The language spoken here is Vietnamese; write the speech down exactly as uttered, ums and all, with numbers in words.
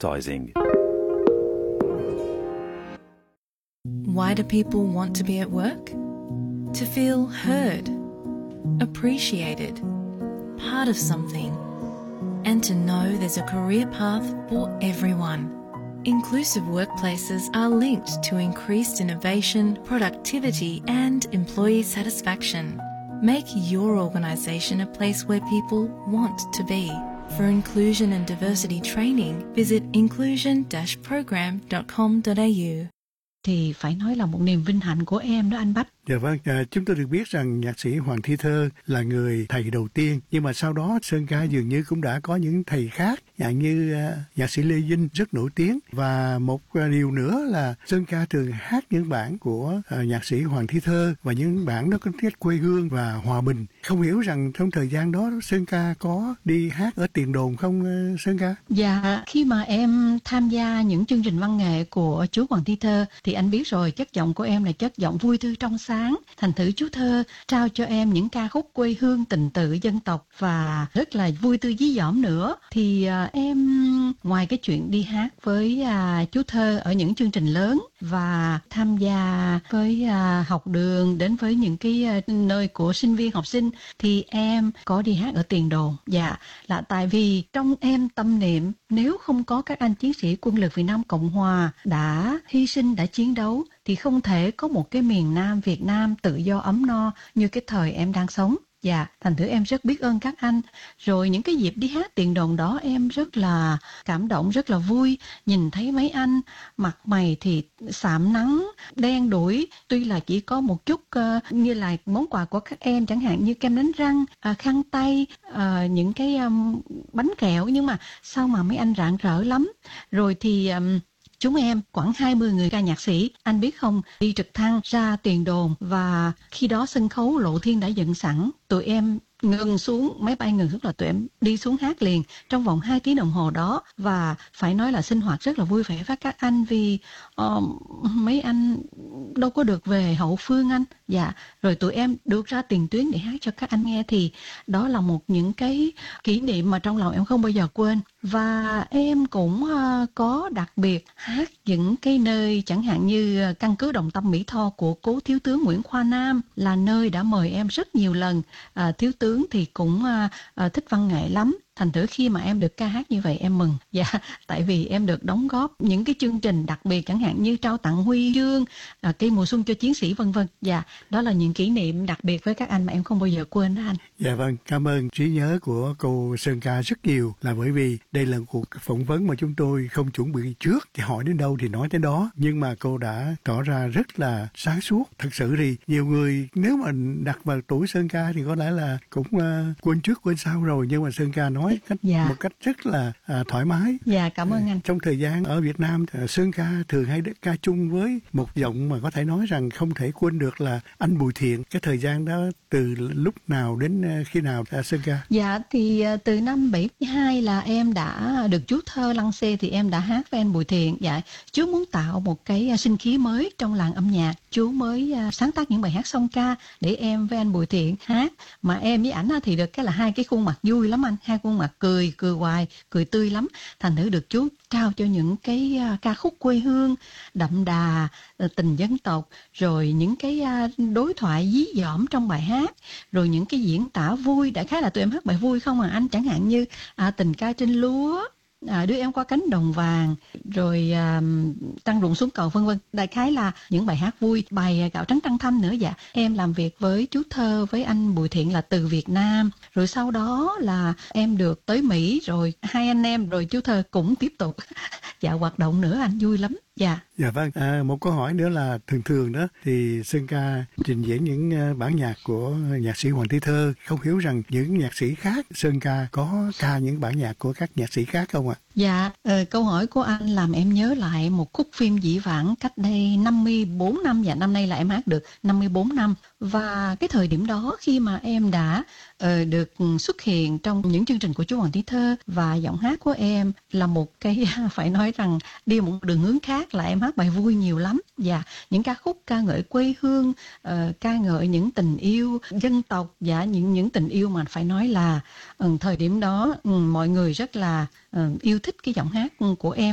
advertising. Why do people want to be at work? To feel heard, appreciated, part of something, and to know there's a career path for everyone. Inclusive workplaces are linked to increased innovation, productivity, and employee satisfaction. Make your organisation a place where people want to be. For inclusion and diversity training, visit inclusion dash program dot com dot a u. Thì phải nói là một niềm vinh hạnh của em đó anh Bách. Dạ vâng, à, chúng tôi được biết rằng nhạc sĩ Hoàng Thi Thơ là người thầy đầu tiên, nhưng mà sau đó Sơn ca dường như cũng đã có những thầy khác, dạng như à, nhạc sĩ Lê Vinh rất nổi tiếng, và một à, điều nữa là Sơn ca thường hát những bản của à, nhạc sĩ Hoàng Thi Thơ, và những bản đó có tiết quê hương và hòa bình. Không hiểu rằng trong thời gian đó Sơn ca có đi hát ở Tiền Đồn không à, Sơn ca? Dạ, khi mà em tham gia những chương trình văn nghệ của chú Hoàng Thi Thơ thì anh biết rồi, chất giọng của em là chất giọng vui tươi trong sáng. Thành thử chú Thơ trao cho em những ca khúc quê hương, tình tự dân tộc và rất là vui tươi dí dỏm nữa. Thì à, em ngoài cái chuyện đi hát với à, chú Thơ ở những chương trình lớn và tham gia với à, học đường, đến với những cái à, nơi của sinh viên học sinh, thì em có đi hát ở Tiền Đồn. Dạ, là tại vì trong em tâm niệm nếu không có các anh chiến sĩ quân lực Việt Nam Cộng Hòa đã hy sinh, đã chiến đấu, thì không thể có một cái miền Nam Việt Nam tự do ấm no như cái thời em đang sống. Dạ, thành thử em rất biết ơn các anh. Rồi những cái dịp đi hát Tiền Đồn đó em rất là cảm động, rất là vui. Nhìn thấy mấy anh mặt mày thì sạm nắng, đen đuổi, tuy là chỉ có một chút uh, như là món quà của các em, chẳng hạn như kem đánh răng, uh, khăn tay, uh, những cái um, bánh kẹo, nhưng mà sao mà mấy anh rạng rỡ lắm. Rồi thì um, chúng em khoảng hai mươi người ca nhạc sĩ, anh biết không, đi trực thăng ra Tiền Đồn, và khi đó sân khấu Lộ Thiên đã dựng sẵn, tụi em ngừng xuống, máy bay ngừng xuống là tụi em đi xuống hát liền trong vòng hai tiếng đồng hồ đó. Và phải nói là sinh hoạt rất là vui vẻ với các anh, vì uh, mấy anh đâu có được về hậu phương anh. Dạ, rồi tụi em được ra tiền tuyến để hát cho các anh nghe, thì đó là một những cái kỷ niệm mà trong lòng em không bao giờ quên. Và em cũng uh, có đặc biệt hát những cái nơi chẳng hạn như căn cứ Đồng Tâm Mỹ Tho của cố Thiếu tướng Nguyễn Khoa Nam, là nơi đã mời em rất nhiều lần. Uh, Thiếu tướng thì cũng uh, uh, thích văn nghệ lắm. Thành thử khi mà em được ca hát như vậy em mừng. Dạ, tại vì em được đóng góp những cái chương trình đặc biệt, chẳng hạn như trao tặng huy chương, à, cây mùa xuân cho chiến sĩ, vân vân. Dạ, đó là những kỷ niệm đặc biệt với các anh mà em không bao giờ quên đó anh. Dạ vâng, cảm ơn trí nhớ của cô Sơn ca rất nhiều, là bởi vì đây là cuộc phỏng vấn mà chúng tôi không chuẩn bị trước, thì hỏi đến đâu thì nói đến đó, nhưng mà cô đã tỏ ra rất là sáng suốt. Thật sự thì nhiều người nếu mà đặt vào tuổi Sơn ca thì có lẽ là cũng uh, quên trước quên sau rồi, nhưng mà Sơn ca nói nói cách dạ. một cách rất là à, thoải mái. Dạ, cảm ơn anh. Trong thời gian ở Việt Nam, Sơn ca thường hay ca chung với một giọng mà có thể nói rằng không thể quên được là anh Bùi Thiện. Cái thời gian đó từ lúc nào đến khi nào Sơn ca? Dạ, thì từ năm bảy hai là em đã được chú Thơ lăng xê, thì em đã hát với anh Bùi Thiện. Dạ, chú muốn tạo một cái sinh khí mới trong làng âm nhạc. Chú mới sáng tác những bài hát song ca để em với anh Bùi Thiện hát. Mà em với ảnh thì được cái là hai cái khuôn mặt vui lắm anh, hai khuôn mặt cười, cười hoài, cười tươi lắm. Thành thử được chú trao cho những cái ca khúc quê hương đậm đà, tình dân tộc, rồi những cái đối thoại dí dỏm trong bài hát, rồi những cái diễn tả vui. Đại khái là tụi em hát bài vui không à anh, chẳng hạn như à, tình ca trên lúa, À, đưa em qua cánh đồng vàng, rồi à, trăng rụng xuống cầu, vân vân. Đại khái là những bài hát vui. Bài Gạo Trắng Trăng Thăm nữa. Dạ, em làm việc với chú Thơ, với anh Bùi Thiện là từ Việt Nam, rồi sau đó là em được tới Mỹ, rồi hai anh em rồi chú Thơ cũng tiếp tục dạ hoạt động nữa anh, vui lắm. Dạ. Dạ vâng, à, một câu hỏi nữa là thường thường đó thì Sơn ca trình diễn những bản nhạc của nhạc sĩ Hoàng Thi Thơ, không hiểu rằng những nhạc sĩ khác Sơn ca có ca những bản nhạc của các nhạc sĩ khác không ạ? Dạ, ờ, câu hỏi của anh làm em nhớ lại một khúc phim dĩ vãng cách đây năm mươi bốn năm, và năm nay là em hát được năm mươi bốn năm. Và cái thời điểm đó khi mà em đã uh, được xuất hiện trong những chương trình của chú Hoàng Thi Thơ, và giọng hát của em là một cái phải nói rằng đi một đường hướng khác, là em hát bài vui nhiều lắm. Và những ca khúc ca ngợi quê hương, uh, ca ngợi những tình yêu dân tộc, và những những tình yêu mà phải nói là uh, thời điểm đó uh, mọi người rất là uh, yêu thích cái giọng hát của em.